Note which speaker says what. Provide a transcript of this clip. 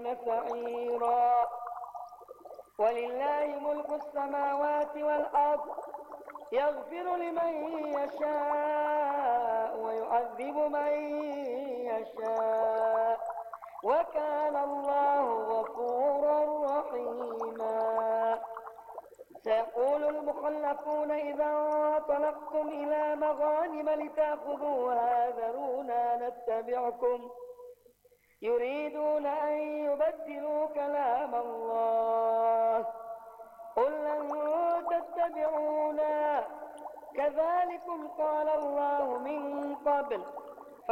Speaker 1: يصلون سعيرا. ولله ملك السماوات والأرض يغفر لمن يشاء ويعذب من يشاء وكان الله غفورا رحيما. سيقول المخلفون إذا انطلقتم إلى مغانم لتأخذوها ذرونا نتبعكم يريدون أن يبدلوا كلام الله قل لن تتبعونا كذلكم قال الله من قبل